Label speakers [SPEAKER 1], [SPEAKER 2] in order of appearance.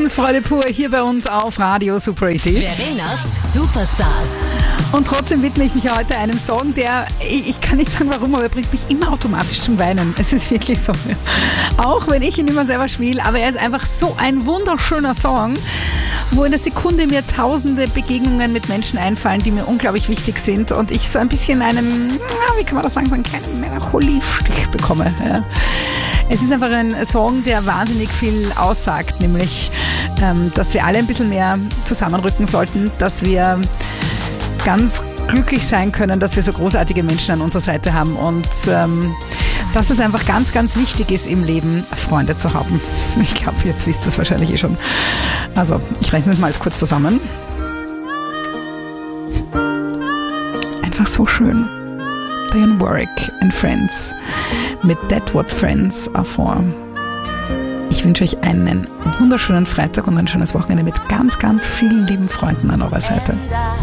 [SPEAKER 1] Lebensfreude pur hier bei uns auf Radio Super 80s.
[SPEAKER 2] Verenas Superstars.
[SPEAKER 1] Und trotzdem widme ich mich heute einem Song, der, ich kann nicht sagen warum, aber er bringt mich immer automatisch zum Weinen. Es ist wirklich so. Auch wenn ich ihn immer selber spiele, aber er ist einfach so ein wunderschöner Song, wo in der Sekunde mir tausende Begegnungen mit Menschen einfallen, die mir unglaublich wichtig sind und ich so ein bisschen einen, wie kann man das sagen, so einen kleinen Melancholie-Stich bekomme. Ja. Es ist einfach ein Song, der wahnsinnig viel aussagt, nämlich, dass wir alle ein bisschen mehr zusammenrücken sollten, dass wir ganz glücklich sein können, dass wir so großartige Menschen an unserer Seite haben und dass es einfach ganz, ganz wichtig ist im Leben, Freunde zu haben. Ich glaube, jetzt wisst ihr es wahrscheinlich eh schon. Also, ich rechne es mal kurz zusammen. Einfach so schön. Dionne Warwick and Friends mit That's What Friends Are For. Ich wünsche euch einen wunderschönen Freitag und ein schönes Wochenende mit ganz, ganz vielen lieben Freunden an eurer Seite.